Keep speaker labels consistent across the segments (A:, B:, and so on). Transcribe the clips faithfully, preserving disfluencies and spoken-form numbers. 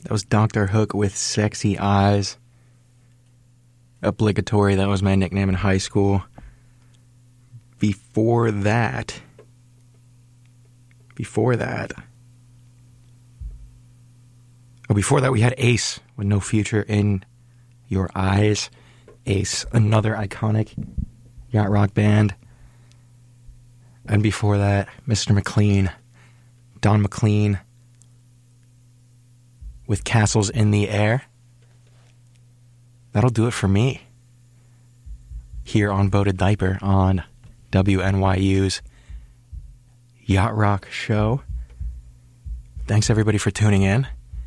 A: That was Doctor Hook with Sexy Eyes. Obligatory, that was my nickname in high school. Before that, before that, oh, before that we had Ace with No Future in Your Eyes. Ace, another iconic yacht rock band. And before that, Mister McLean, Don McLean, with Castles in the Air. That'll do it for me here on Boated Diaper on W N Y U's Yacht Rock Show. Thanks everybody for tuning in.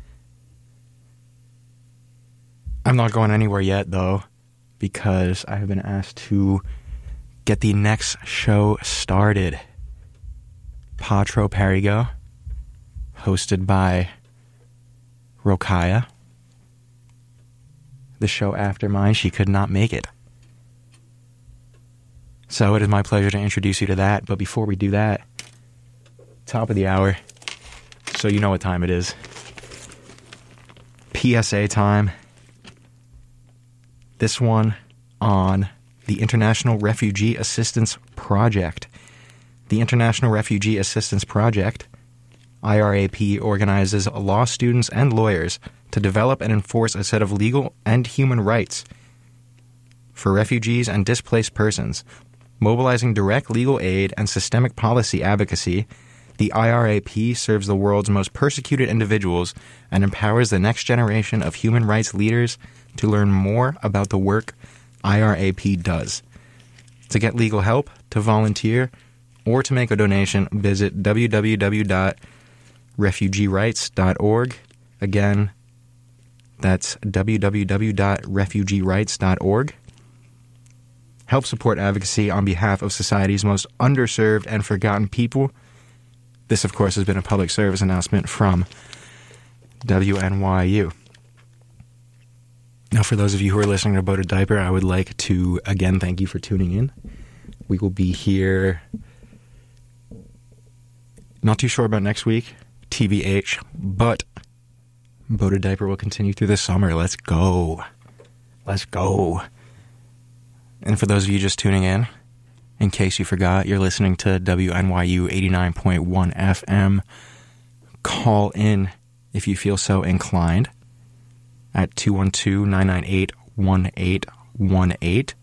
A: I'm not going anywhere yet though, because I have been asked to get the next show started. Patro Parigo, hosted by Rokaya. The show after mine, she could not make it. So it is my pleasure to introduce you to that. But before we do that, top of the hour, so you know what time it is. P S A time. This one on the International Refugee Assistance Project. The International Refugee Assistance Project, I R A P, organizes law students and lawyers to develop and enforce a set of legal and human rights for refugees and displaced persons. Mobilizing direct legal aid and systemic policy advocacy, the I R A P serves the world's most persecuted individuals and empowers the next generation of human rights leaders to learn more about the work I R A P does. To get legal help, to volunteer, or to make a donation, visit w w w dot refugee rights dot org. Again, that's w w w dot refugee rights dot org. Help support advocacy on behalf of society's most underserved and forgotten people. This, of course, has been a public service announcement from W N Y U. Now, for those of you who are listening to Boated Diaper, I would like to, again, thank you for tuning in. We will be here, not too sure about next week, T B H, but Boated Diaper will continue through the summer. Let's go. Let's go. And for those of you just tuning in, in case you forgot, you're listening to W N Y U eighty-nine point one F M. Call in if you feel so inclined at two one two, nine nine eight, one eight one eight.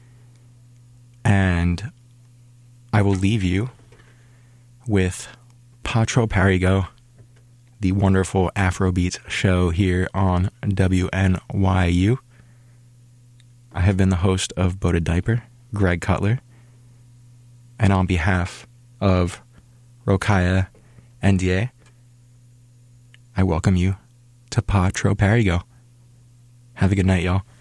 A: And I will leave you with Patro Parigo, the wonderful Afrobeats show here on W N Y U. I have been the host of Boated Diaper, Greg Cutler. And on behalf of Rokaya N D A, I welcome you to Patro Parigo. Have a good night, y'all.